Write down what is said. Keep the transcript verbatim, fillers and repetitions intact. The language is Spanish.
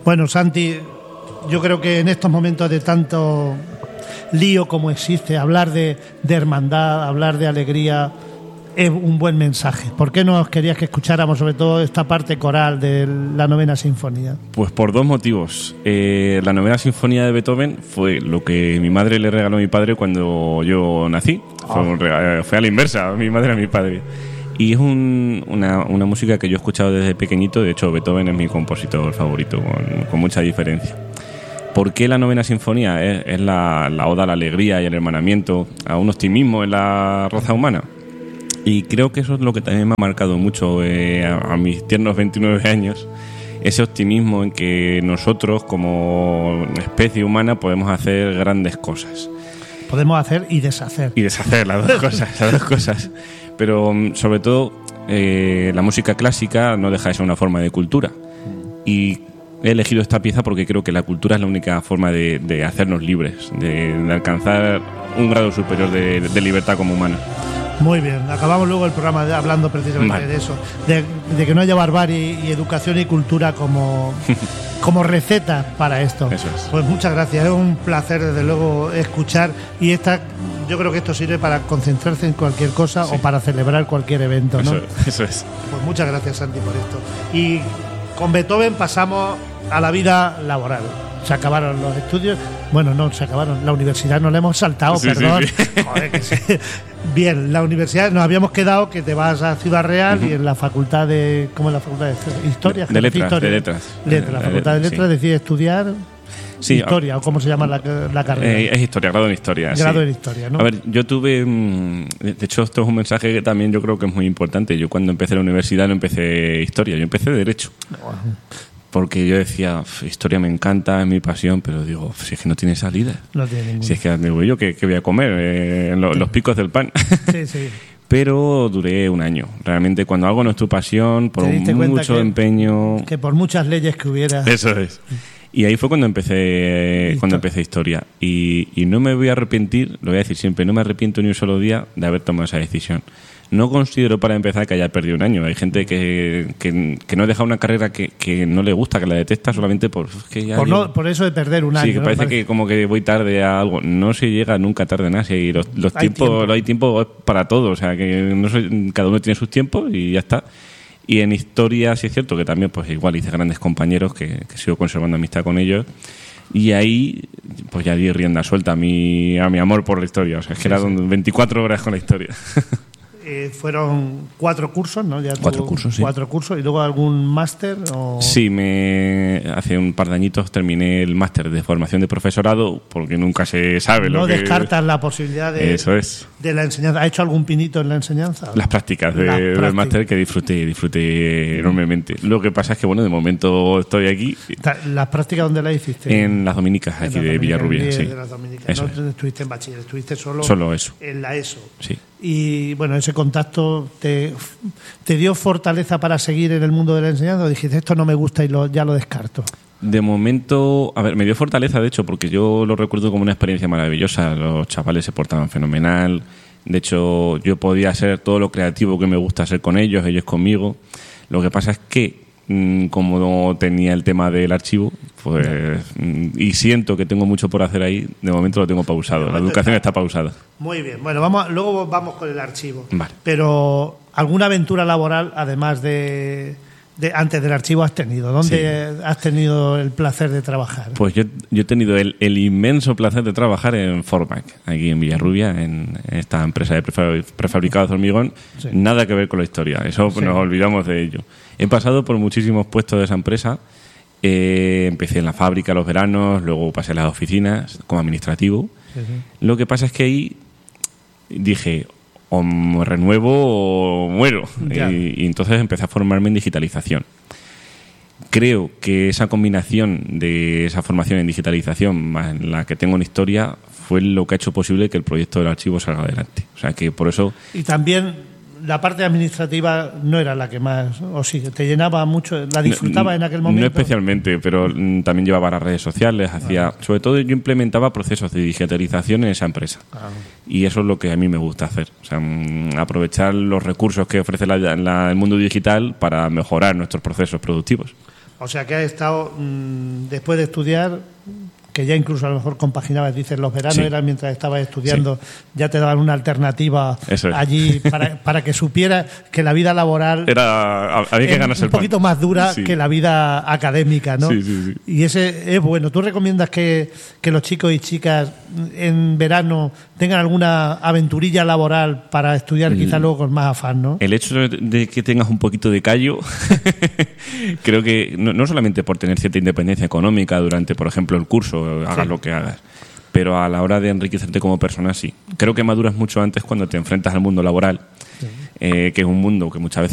Bueno, Santi, yo creo que en estos momentos de tanto lío como existe, hablar de, de hermandad, hablar de alegría, es un buen mensaje. ¿Por qué nos querías que escucháramos sobre todo esta parte coral de la Novena Sinfonía? Pues por dos motivos. Eh, la Novena Sinfonía de Beethoven fue lo que mi madre le regaló a mi padre cuando yo nací. Oh. Fue, un regalo, fue a la inversa, mi madre a mi padre. Y es un, una, una música que yo he escuchado desde pequeñito. De hecho, Beethoven es mi compositor favorito, con, con mucha diferencia. ¿Por qué la Novena Sinfonía? Es, es la, la oda a la alegría y al hermanamiento, a un optimismo en la raza humana. Y creo que eso es lo que también me ha marcado mucho eh, a, a mis tiernos veintinueve años, ese optimismo en que nosotros como especie humana podemos hacer grandes cosas. Podemos hacer y deshacer. Y deshacer, las dos cosas, las dos cosas. Pero sobre todo eh, la música clásica no deja de ser una forma de cultura. Y he elegido esta pieza porque creo que la cultura es la única forma de, de hacernos libres, de, de alcanzar un grado superior de, de libertad como humanos. Muy bien, acabamos luego el programa de, hablando precisamente vale. de eso, de, de que no haya barbarie y educación y cultura como, como receta para esto. Eso es. Pues muchas gracias, es un placer desde luego escuchar, y esta, yo creo que esto sirve para concentrarse en cualquier cosa sí. o para celebrar cualquier evento, ¿no? Eso, eso es. Pues muchas gracias, Santi, por esto. Y con Beethoven pasamos a la vida laboral. Se acabaron los estudios. Bueno, no, se acabaron. La universidad no la hemos saltado, sí, perdón. Sí, sí. Joder, que sí. Bien, la universidad, nos habíamos quedado que te vas a Ciudad Real uh-huh. y en la facultad de... ¿Cómo es la facultad de Historia? De, de letras, Historia. de letras. Letras. La facultad de letras sí. decide estudiar... Sí, historia, a, o cómo se llama la, la carrera. Eh, es historia, grado en historia. Grado sí. en historia, ¿no? A ver, yo tuve. De hecho, esto es un mensaje que también yo creo que es muy importante. Yo cuando empecé la universidad no empecé historia, yo empecé derecho. Uh-huh. Porque yo decía, historia me encanta, es mi pasión, pero digo, si es que no tiene salida. No tiene ninguna. Si es que digo yo, ¿qué, qué voy a comer? Eh, en lo, sí. Los picos del pan. Sí, sí. Pero duré un año. Realmente, cuando algo no es tu pasión, por mucho que, empeño. Que por muchas leyes que hubiera. Eso es. Y ahí fue cuando empecé Listo. cuando empecé historia. Y, y no me voy a arrepentir, lo voy a decir siempre, no me arrepiento ni un solo día de haber tomado esa decisión. No considero, para empezar, que haya perdido un año. Hay gente que, que, que no deja una carrera que, que no le gusta, que la detesta solamente por... Que ya por, digo, no, por eso de perder un año. Sí, que ¿no? parece, parece que como que voy tarde a algo. No se llega nunca tarde a nada. Y los, los hay tiempos, tiempo. hay tiempo para todo. O sea, que no soy, cada uno tiene sus tiempos y ya está. Y en historia sí es cierto que también pues igual hice grandes compañeros que, que sigo conservando amistad con ellos. Y ahí pues ya di rienda suelta a mi, a mi amor por la historia. O sea, es que sí, eran sí. veinticuatro horas con la historia. Eh, fueron cuatro cursos, ¿no? Ya cuatro cursos, sí. Cuatro cursos. ¿Y luego algún máster? O... Sí, me hace un par de añitos terminé el máster de formación de profesorado, porque nunca se sabe no lo que... No descartas la posibilidad de, Eso es. de la enseñanza. ¿Ha hecho algún pinito en la enseñanza? Las prácticas de, Las del prácticas. máster que disfruté, disfruté enormemente. Lo que pasa es que, bueno, de momento estoy aquí. ¿Las prácticas dónde las hiciste? En las Dominicas, aquí las de Villarrubia, sí. De las Dominicas. Eso No es. estuviste en bachiller, estuviste solo, solo eso. En la ESO. Sí. Y bueno, ese contacto te, te dio fortaleza para seguir en el mundo de la enseñanza, o dijiste esto no me gusta y lo, ya lo descarto. De momento, a ver, me dio fortaleza de hecho, porque yo lo recuerdo como una experiencia maravillosa. Los chavales se portaban fenomenal. De hecho, yo podía ser todo lo creativo que me gusta ser con ellos, ellos conmigo. Lo que pasa es que como no tenía el tema del archivo, pues y siento que tengo mucho por hacer ahí, de momento lo tengo pausado. La educación está pausada. Muy bien, bueno, vamos luego vamos con el archivo. Vale. Pero ¿alguna aventura laboral además de, de antes del archivo has tenido? ¿Dónde sí. has tenido el placer de trabajar? Pues yo, yo he tenido el, el inmenso placer de trabajar en Formac, aquí en Villarrubia, en esta empresa de prefabricados de hormigón. Sí. Nada que ver con la historia, eso sí. nos olvidamos de ello. He pasado por muchísimos puestos de esa empresa. Eh, empecé en la fábrica los veranos, luego pasé a las oficinas como administrativo. Sí, sí. Lo que pasa es que ahí dije, o me renuevo o muero. Y, y entonces empecé a formarme en digitalización. Creo que esa combinación de esa formación en digitalización más la que tengo en historia fue lo que ha hecho posible que el proyecto del archivo salga adelante. O sea que por eso... Y también... La parte administrativa no era la que más, o sí, te llenaba mucho, la disfrutaba no, en aquel momento. No especialmente, pero mm, también llevaba las redes sociales, hacía, ah. sobre todo yo implementaba procesos de digitalización en esa empresa. Ah. Y eso es lo que a mí me gusta hacer, o sea, mm, aprovechar los recursos que ofrece la, la, el mundo digital para mejorar nuestros procesos productivos. O sea que has estado, mmm, después de estudiar, que ya incluso a lo mejor compaginabas, dices, los veranos sí. eran mientras estabas estudiando, sí. ya te daban una alternativa es. allí para, para que supieras que la vida laboral era había que ganarse un poquito el pan. más dura sí. que la vida académica, ¿no? Sí, sí, sí. Y ese es bueno. ¿Tú recomiendas que, que los chicos y chicas en verano tengan alguna aventurilla laboral para estudiar el, quizá luego con más afán, ¿no? El hecho de, de que tengas un poquito de callo creo que no, no solamente por tener cierta independencia económica durante, por ejemplo, el curso, hagas sí. lo que hagas, pero a la hora de enriquecerte como persona sí. Creo que maduras mucho antes cuando te enfrentas al mundo laboral, sí. eh, que es un mundo que muchas veces